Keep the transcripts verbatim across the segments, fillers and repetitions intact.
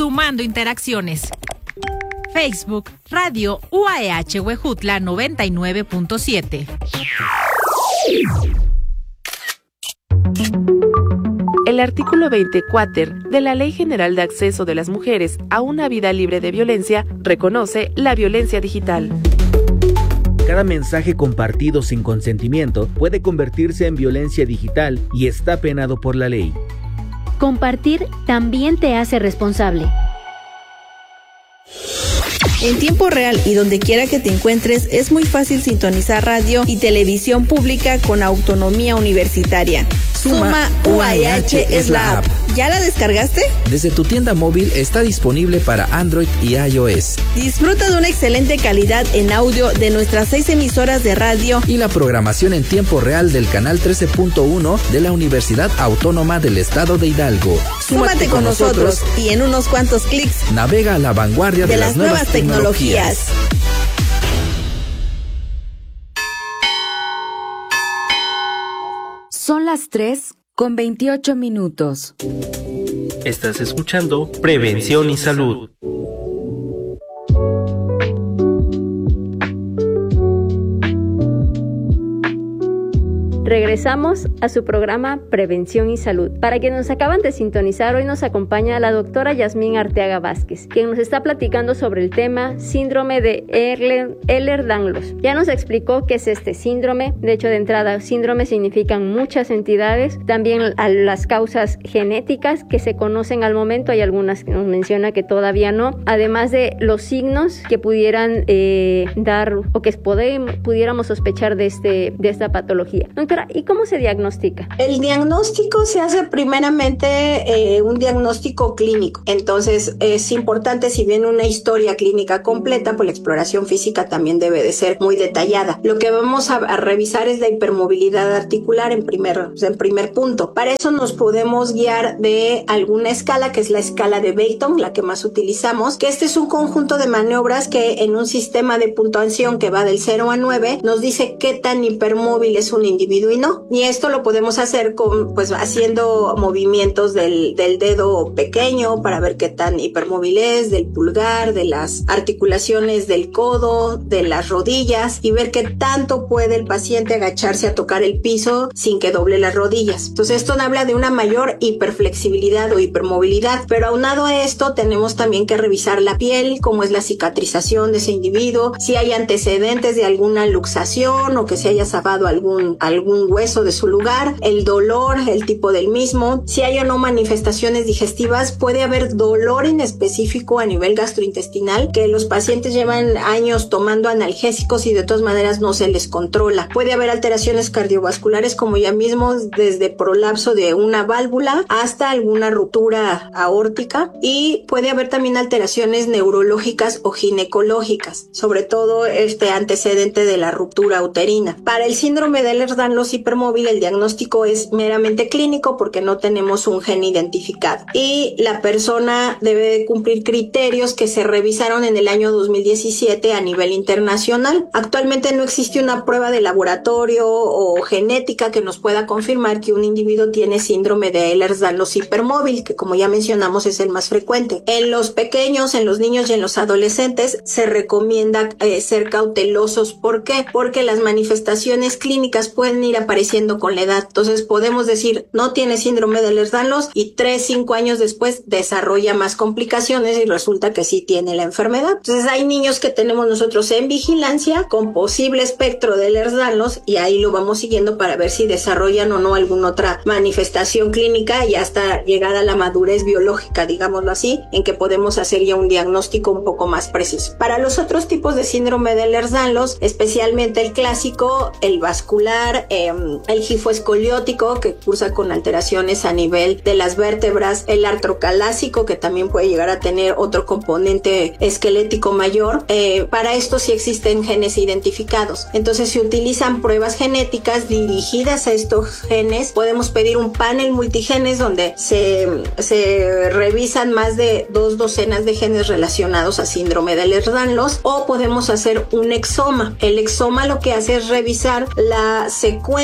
sumando interacciones. Facebook, Radio U A E H Huejutla noventa y nueve punto siete. El artículo veinte cuáter de la Ley General de Acceso de las Mujeres a una Vida Libre de Violencia reconoce la violencia digital. Cada mensaje compartido sin consentimiento puede convertirse en violencia digital y está penado por la ley. Compartir también te hace responsable. En tiempo real y donde quiera que te encuentres, es muy fácil sintonizar radio y televisión pública con autonomía universitaria. Suma U A E H es la app. ¿Ya la descargaste? Desde tu tienda móvil está disponible para Android y iOS. Disfruta de una excelente calidad en audio de nuestras seis emisoras de radio y la programación en tiempo real del canal trece punto uno de la Universidad Autónoma del Estado de Hidalgo. Súmate, Súmate con nosotros, nosotros y en unos cuantos clics navega a la vanguardia de, de las, las nuevas, nuevas tecnologías. tecnologías. Son las tres con veintiocho minutos. Estás escuchando Prevención y Salud. Regresamos a su programa Prevención y Salud. Para quienes nos acaban de sintonizar, hoy nos acompaña la doctora Yasmín Arteaga Vázquez, quien nos está platicando sobre el tema síndrome de Ehlers-Danlos. Ya nos explicó qué es este síndrome. De hecho, de entrada, síndrome significan muchas entidades. También a las causas genéticas que se conocen al momento, hay algunas que nos menciona que todavía no. Además de los signos que pudieran eh, dar o que podemos, pudiéramos sospechar de, este, de esta patología. Doctora, ¿y cómo se diagnostica? El diagnóstico se hace primeramente eh, un diagnóstico clínico. Entonces es importante, si bien una historia clínica completa, pues la exploración física también debe de ser muy detallada. Lo que vamos a, a revisar es la hipermovilidad articular en primer, en primer punto. Para eso nos podemos guiar de alguna escala, que es la escala de Beighton, la que más utilizamos, que este es un conjunto de maniobras que en un sistema de puntuación que va del cero a nueve nos dice qué tan hipermóvil es un individuo y no. Y esto lo podemos hacer con, pues, haciendo movimientos del, del dedo pequeño para ver qué tan hipermóvil es, del pulgar, de las articulaciones del codo, de las rodillas, y ver qué tanto puede el paciente agacharse a tocar el piso sin que doble las rodillas. Entonces esto habla de una mayor hiperflexibilidad o hipermovilidad, pero aunado a esto tenemos también que revisar la piel, cómo es la cicatrización de ese individuo, si hay antecedentes de alguna luxación o que se haya zafado algún, algún hueso de su lugar, el dolor, el tipo del mismo, si hay o no manifestaciones digestivas. Puede haber dolor en específico a nivel gastrointestinal, que los pacientes llevan años tomando analgésicos y de todas maneras no se les controla. Puede haber alteraciones cardiovasculares, como ya mismo desde prolapso de una válvula hasta alguna ruptura aórtica, y puede haber también alteraciones neurológicas o ginecológicas, sobre todo este antecedente de la ruptura uterina. Para el síndrome de Ehlers-Danlos hipermóvil, el diagnóstico es meramente clínico porque no tenemos un gen identificado, y la persona debe cumplir criterios que se revisaron en el año dos mil diecisiete a nivel internacional. Actualmente no existe una prueba de laboratorio o genética que nos pueda confirmar que un individuo tiene síndrome de Ehlers-Danlos hipermóvil, que como ya mencionamos es el más frecuente. En los pequeños, en los niños y en los adolescentes se recomienda eh, ser cautelosos. ¿Por qué? Porque las manifestaciones clínicas pueden ir apareciendo con la edad. Entonces podemos decir, no tiene síndrome de Ehlers-Danlos, y tres, cinco años después desarrolla más complicaciones y resulta que sí tiene la enfermedad. Entonces hay niños que tenemos nosotros en vigilancia con posible espectro de Ehlers-Danlos, y ahí lo vamos siguiendo para ver si desarrollan o no alguna otra manifestación clínica, y hasta llegar a la madurez biológica, digámoslo así, en que podemos hacer ya un diagnóstico un poco más preciso. Para los otros tipos de síndrome de Ehlers-Danlos, especialmente el clásico, el vascular, eh, el gifoescoliótico, que cursa con alteraciones a nivel de las vértebras, el artrocalásico, que también puede llegar a tener otro componente esquelético mayor. Eh, para esto sí existen genes identificados. Entonces se utilizan pruebas genéticas dirigidas a estos genes. Podemos pedir un panel multigenes donde se, se revisan más de dos docenas de genes relacionados a síndrome de Ehlers-Danlos, o podemos hacer un exoma. El exoma lo que hace es revisar la secuencia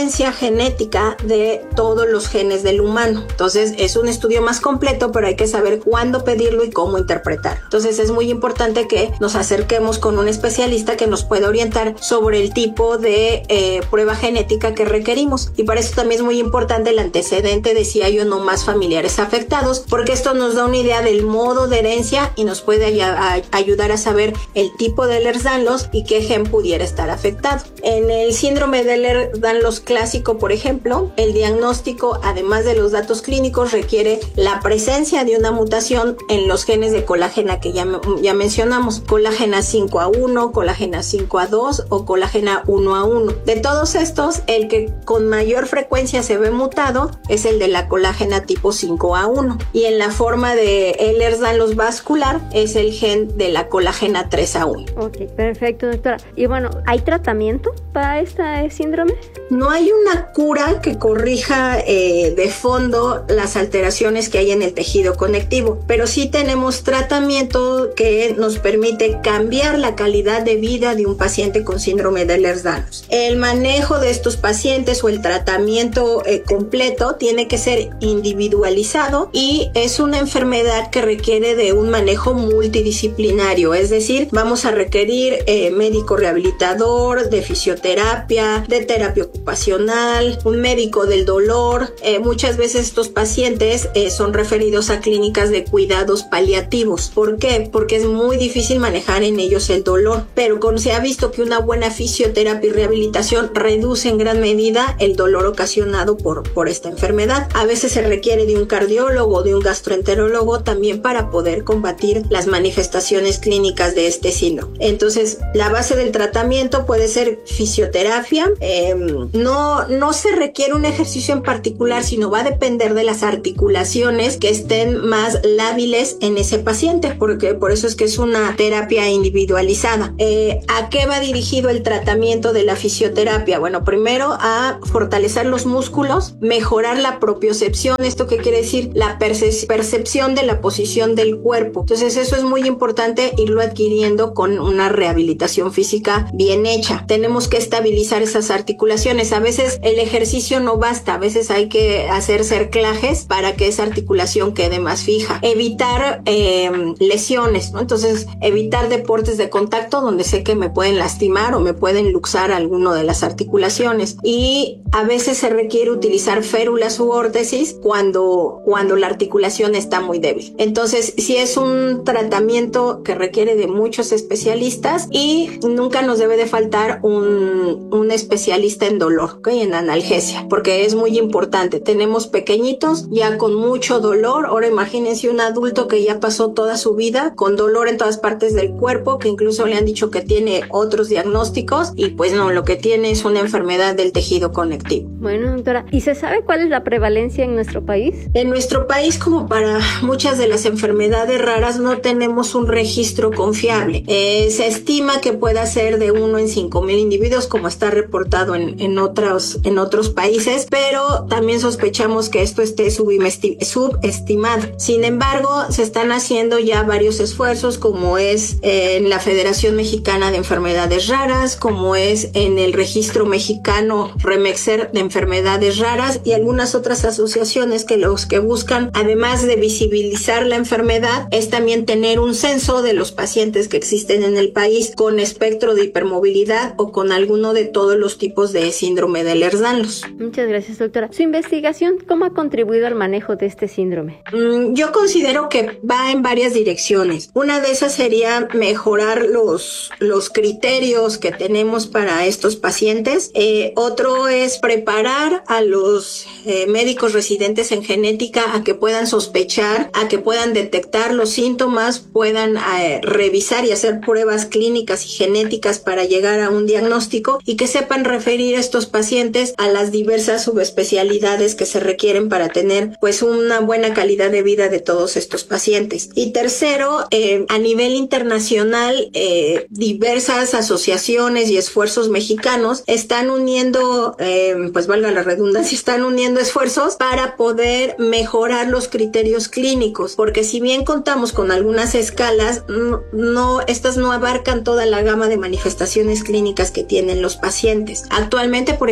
secuencia genética de todos los genes del humano. Entonces es un estudio más completo, pero hay que saber cuándo pedirlo y cómo interpretar. Entonces es muy importante que nos acerquemos con un especialista que nos pueda orientar sobre el tipo de eh, prueba genética que requerimos. Y para eso también es muy importante el antecedente de si hay o no más familiares afectados, porque esto nos da una idea del modo de herencia y nos puede ay- a- ayudar a saber el tipo de Ehlers-Danlos y qué gen pudiera estar afectado. En el síndrome de Ehlers-Danlos clásico, por ejemplo, el diagnóstico, además de los datos clínicos, requiere la presencia de una mutación en los genes de colágena que ya, ya mencionamos, colágena cinco a uno, colágena cinco a dos o colágena uno a uno. De todos estos, el que con mayor frecuencia se ve mutado es el de la colágena tipo cinco a uno, y en la forma de Ehlers-Danlos vascular es el gen de la colágena tres a uno. Ok, perfecto, doctora. Y bueno, ¿hay tratamiento para este síndrome? No hay una cura que corrija eh, de fondo las alteraciones que hay en el tejido conectivo, pero sí tenemos tratamiento que nos permite cambiar la calidad de vida de un paciente con síndrome de Ehlers-Danlos. El manejo de estos pacientes o el tratamiento eh, completo tiene que ser individualizado y es una enfermedad que requiere de un manejo multidisciplinario, es decir, vamos a requerir eh, médico rehabilitador, de fisioterapia, de terapia ocupacional, un médico del dolor. Eh, muchas veces estos pacientes eh, son referidos a clínicas de cuidados paliativos. ¿Por qué? Porque es muy difícil manejar en ellos el dolor, pero con, se ha visto que una buena fisioterapia y rehabilitación reduce en gran medida el dolor ocasionado por, por esta enfermedad. A veces se requiere de un cardiólogo o de un gastroenterólogo también para poder combatir las manifestaciones clínicas de este síndrome. Entonces, la base del tratamiento puede ser fisioterapia. Eh, no, no se requiere un ejercicio en particular, sino va a depender de las articulaciones que estén más lábiles en ese paciente, porque por eso es que es una terapia individualizada. Eh, ¿A qué va dirigido el tratamiento de la fisioterapia? Bueno, primero a fortalecer los músculos, mejorar la propiocepción. ¿Esto qué quiere decir? La perce- percepción de la posición del cuerpo. Entonces eso es muy importante irlo adquiriendo con una rehabilitación física bien hecha. Tenemos que estabilizar esas articulaciones. A veces el ejercicio no basta, a veces hay que hacer cerclajes para que esa articulación quede más fija. Evitar eh, lesiones, ¿no? Entonces evitar deportes de contacto donde sé que me pueden lastimar o me pueden luxar alguno de las articulaciones, y a veces se requiere utilizar férulas u órtesis cuando, cuando la articulación está muy débil. Entonces sí es un tratamiento que requiere de muchos especialistas y nunca nos debe de faltar un, un especialista en dolor, ¿okay? En analgesia, porque es muy importante. Tenemos pequeñitos ya con mucho dolor. Ahora imagínense un adulto que ya pasó toda su vida con dolor en todas partes del cuerpo, que incluso le han dicho que tiene otros diagnósticos, y pues no, lo que tiene es una enfermedad del tejido conectivo. Bueno, doctora, ¿y se sabe cuál es la prevalencia en nuestro país? En nuestro país, como para muchas de las enfermedades raras, no tenemos un registro confiable. Eh, se estima que pueda ser de uno en cinco mil individuos, como está reportado en, en, otros, en otros países, pero también sospechamos que esto esté subestimado. Sin embargo, se están haciendo ya varios esfuerzos, como es eh, en la Federación Mexicana de Enfermedades Raras, como es en el Registro Mexicano Remexer de Enfermedades Raras, y algunas otras asociaciones que los que buscan, además de visibilizar la enfermedad, es también tener un censo de los pacientes que existen en el país con espectro de hipermovilidad o con alguno de todos los tipos de síndrome de Ehlers-Danlos. Muchas gracias, doctora. Su investigación, ¿cómo ha contribuido al manejo de este síndrome? Mm, yo considero que va en varias direcciones. Una de esas sería mejorar los, los criterios que tenemos para estos pacientes. Eh, otro es preparar a los eh, médicos residentes en genética a que puedan sospechar, a que puedan detectar los síntomas, puedan eh, revisar y hacer pruebas clínicas y genéticas para llegar a un diagnóstico, y que sepan referir a estos pacientes a las diversas subespecialidades que se requieren para tener pues una buena calidad de vida de todos estos pacientes. Y tercero, eh, a nivel internacional, eh, diversas asociaciones y esfuerzos mexicanos están uniendo, eh, pues valga la redundancia, están uniendo esfuerzos para poder mejorar los criterios clínicos, porque si bien contamos con algunas escalas, no, no estas no abarcan toda la gama de manifestaciones clínicas que tienen los pacientes. Actualmente, por ejemplo,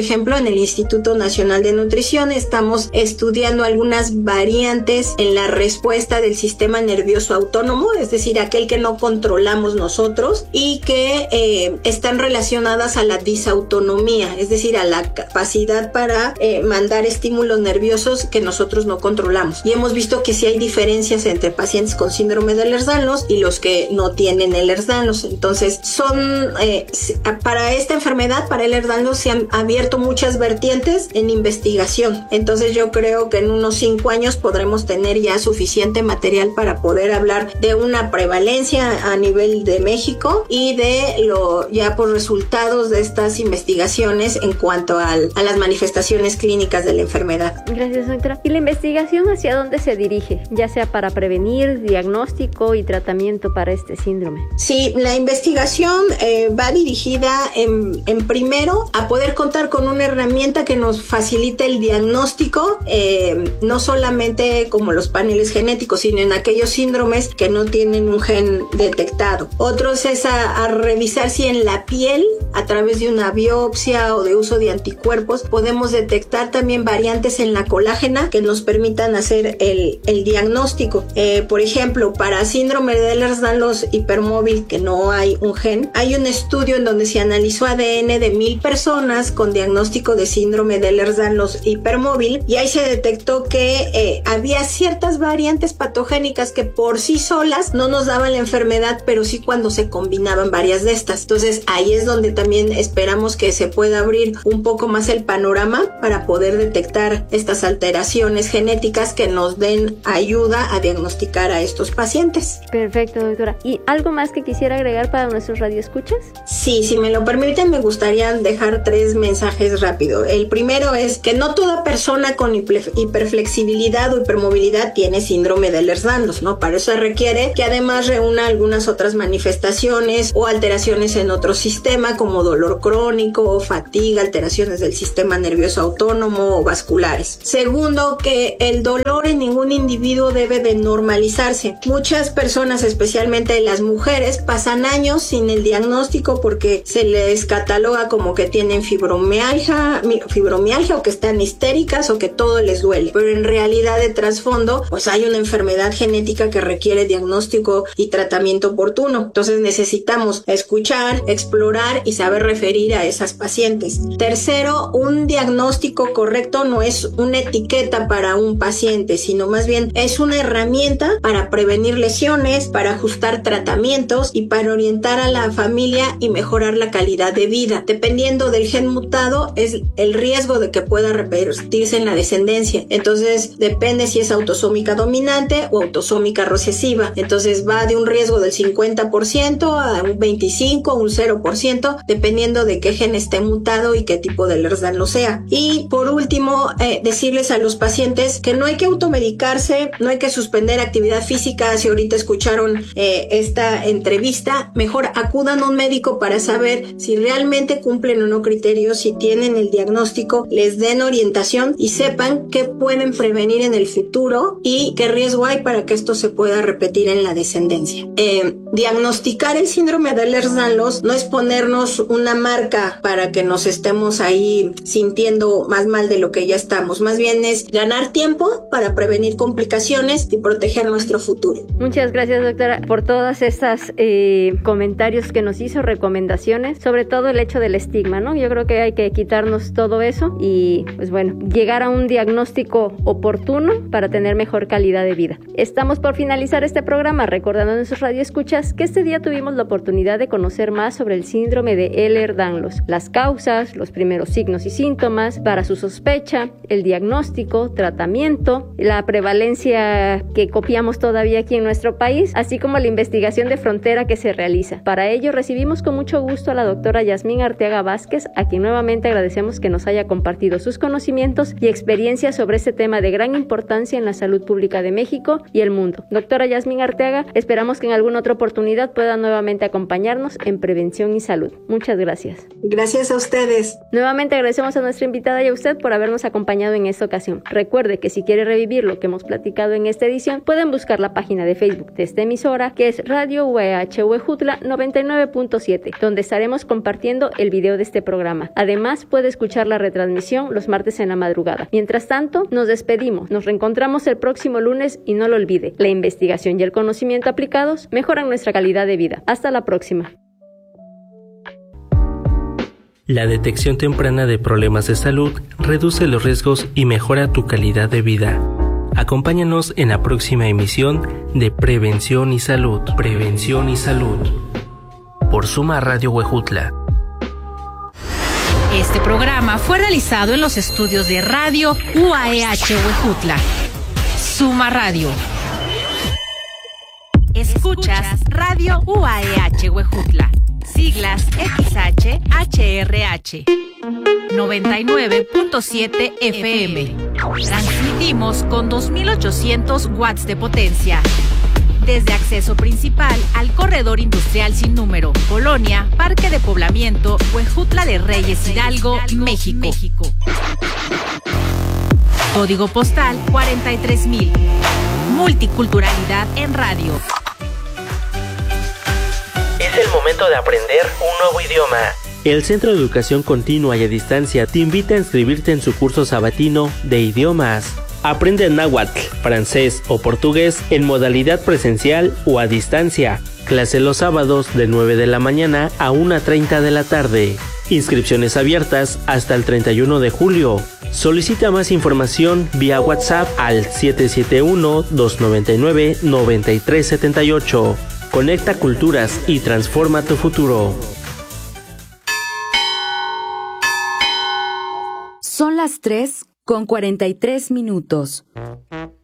ejemplo, en el Instituto Nacional de Nutrición estamos estudiando algunas variantes en la respuesta del sistema nervioso autónomo, es decir, aquel que no controlamos nosotros y que eh, están relacionadas a la disautonomía, es decir, a la capacidad para eh, mandar estímulos nerviosos que nosotros no controlamos. Y hemos visto que sí hay diferencias entre pacientes con síndrome de Ehlers-Danlos y los que no tienen Ehlers-Danlos. Entonces, son eh, para esta enfermedad, para Ehlers-Danlos, se han abierto muchas vertientes en investigación. Entonces, yo creo que en unos cinco años podremos tener ya suficiente material para poder hablar de una prevalencia a nivel de México y de lo ya por resultados de estas investigaciones en cuanto al, a las manifestaciones clínicas de la enfermedad. Gracias, doctora. ¿Y la investigación hacia dónde se dirige? Ya sea para prevenir, diagnóstico y tratamiento para este síndrome. Sí, la investigación eh, va dirigida en, en primero a poder contar con una herramienta que nos facilite el diagnóstico, eh, no solamente como los paneles genéticos, sino en aquellos síndromes que no tienen un gen detectado. Otros es a, a revisar si en la piel, a través de una biopsia o de uso de anticuerpos, podemos detectar también variantes en la colágena que nos permitan hacer el, el diagnóstico. Eh, por ejemplo, para síndrome de Ehlers-Danlos hipermóvil, que no hay un gen, hay un estudio en donde se analizó A D N de mil personas con diagnóstico de síndrome de Ehlers-Danlos hipermóvil y ahí se detectó que eh, había ciertas variantes patogénicas que por sí solas no nos daban la enfermedad, pero sí cuando se combinaban varias de estas. Entonces ahí es donde también esperamos que se pueda abrir un poco más el panorama para poder detectar estas alteraciones genéticas que nos den ayuda a diagnosticar a estos pacientes. Perfecto, doctora. ¿Y algo más que quisiera agregar para nuestros radioescuchas? Sí, si me lo permiten, me gustaría dejar tres mensajes rápido. El primero es que no toda persona con hiperflexibilidad o hipermovilidad tiene síndrome de Ehlers-Danlos, ¿no? Para eso se requiere que además reúna algunas otras manifestaciones o alteraciones en otro sistema como dolor crónico, fatiga, alteraciones del sistema nervioso autónomo o vasculares. Segundo, que el dolor en ningún individuo debe de normalizarse. Muchas personas, especialmente las mujeres, pasan años sin el diagnóstico porque se les cataloga como que tienen fibromialgia, fibromialgia o que están histéricas o que todo les duele. Pero en realidad de trasfondo, pues hay una enfermedad genética que requiere diagnóstico y tratamiento oportuno. Entonces necesitamos escuchar, explorar y saber referir a esas pacientes. Tercero, un diagnóstico correcto no es una etiqueta para un paciente, sino más bien es una herramienta para prevenir lesiones, para ajustar tratamientos y para orientar a la familia y mejorar la calidad de vida. Dependiendo del gen mutado es el riesgo de que pueda repetirse en la descendencia. Entonces depende si es autosómica dominante o autosómica recesiva. Entonces va de un riesgo del cincuenta por ciento a un veinticinco por ciento, un cero por ciento, dependiendo de qué gen esté mutado y qué tipo de Ehlers-Danlos sea. Y por último, eh, decirles a los pacientes que no hay que automedicarse, no hay que suspender actividad física. Si ahorita escucharon eh, esta entrevista, mejor acudan a un médico para saber si realmente cumplen o no criterios, si tienen el diagnóstico, les den orientación y sepan qué pueden prevenir en el futuro y qué riesgo hay para que esto se pueda repetir en la descendencia. Eh, diagnosticar el síndrome de Ehlers-Danlos no es ponernos una marca para que nos estemos ahí sintiendo más mal de lo que ya estamos, más bien es ganar tiempo para prevenir complicaciones y proteger nuestro futuro. Muchas gracias, doctora, por todas estas eh, comentarios que nos hizo, recomendaciones, sobre todo el hecho del estigma, ¿no? Yo creo que hay que quitarnos todo eso y, pues bueno, llegar a un diagnóstico oportuno para tener mejor calidad de vida. Estamos por finalizar este programa recordando a nuestros radioescuchas que este día tuvimos la oportunidad de conocer más sobre el síndrome de Ehlers-Danlos, las causas, los primeros signos y síntomas, para su sospecha, el diagnóstico, tratamiento, la prevalencia que copiamos todavía aquí en nuestro país, así como la investigación de frontera que se realiza. Para ello recibimos con mucho gusto a la doctora Yasmín Arteaga Vázquez, a quien nuevamente agradecemos que nos haya compartido sus conocimientos y experiencias sobre este tema de gran importancia en la salud pública de México y el mundo. Doctora Yasmín Arteaga, esperamos que en alguna otra oportunidad pueda nuevamente acompañarnos en Prevención y Salud. Muchas Muchas gracias. Gracias a ustedes. Nuevamente agradecemos a nuestra invitada y a usted por habernos acompañado en esta ocasión. Recuerde que si quiere revivir lo que hemos platicado en esta edición, pueden buscar la página de Facebook de esta emisora, que es Radio U A H Huejutla noventa y nueve punto siete, donde estaremos compartiendo el video de este programa. Además, puede escuchar la retransmisión los martes en la madrugada. Mientras tanto, nos despedimos. Nos reencontramos el próximo lunes y no lo olvide, la investigación y el conocimiento aplicados mejoran nuestra calidad de vida. Hasta la próxima. La detección temprana de problemas de salud reduce los riesgos y mejora tu calidad de vida. Acompáñanos en la próxima emisión de Prevención y Salud. Prevención y Salud. Por Suma Radio Huejutla. Este programa fue realizado en los estudios de Radio U A E H Huejutla. Suma Radio. Escuchas Radio U A E H Huejutla. Siglas X H H R H. noventa y nueve punto siete F M. Transmitimos con dos mil ochocientos watts de potencia. Desde acceso principal al corredor industrial sin número, Colonia, Parque de Poblamiento, Huejutla de Reyes, Hidalgo, México. Código postal cuarenta y tres mil. Multiculturalidad en radio. Es el momento de aprender un nuevo idioma. El Centro de Educación Continua y a Distancia te invita a inscribirte en su curso sabatino de idiomas. Aprende náhuatl, francés o portugués en modalidad presencial o a distancia. Clase los sábados de nueve de la mañana a una treinta de la tarde. Inscripciones abiertas hasta el treinta y uno de julio. Solicita más información vía WhatsApp al siete siete uno, dos nueve nueve, nueve tres siete ocho. Conecta culturas y transforma tu futuro. Son las tres con cuarenta y tres minutos.